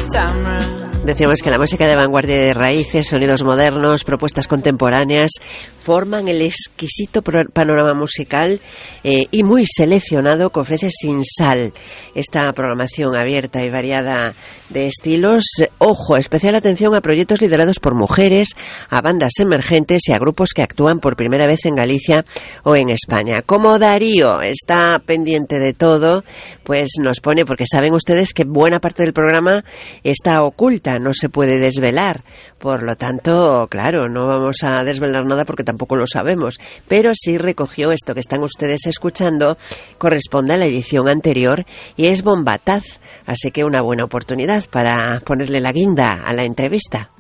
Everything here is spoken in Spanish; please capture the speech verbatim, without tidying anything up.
Decíamos que la música de vanguardia y de raíces, sonidos modernos, propuestas contemporáneas, forman el exquisito panorama musical eh, y muy seleccionado que ofrece Sin Sal. Esta programación abierta y variada de estilos, ojo, especial atención a proyectos liderados por mujeres, a bandas emergentes y a grupos que actúan por primera vez en Galicia o en España. Como Darío está pendiente de todo, pues nos pone, porque saben ustedes que buena parte del programa está oculta, no se puede desvelar. Por lo tanto, claro, no vamos a desvelar nada porque tampoco lo sabemos, pero sí recogió esto que están ustedes escuchando, corresponde a la edición anterior y es Bombataz, así que una buena oportunidad para ponerle la guinda a la entrevista.